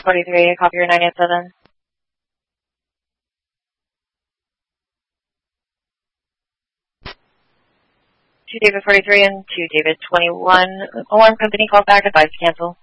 David 43, copy your 987. To David 43 and to David 21, alarm company call back, advice to cancel.